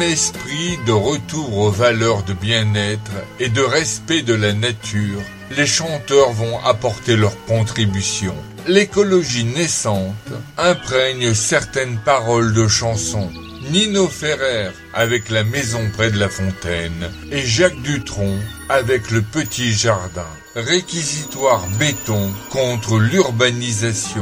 Esprit de retour aux valeurs de bien-être et de respect de la nature, les chanteurs vont apporter leur contribution. L'écologie naissante imprègne certaines paroles de chansons. Nino Ferrer avec La maison près de la fontaine et Jacques Dutronc avec Le petit jardin. Réquisitoire béton contre l'urbanisation.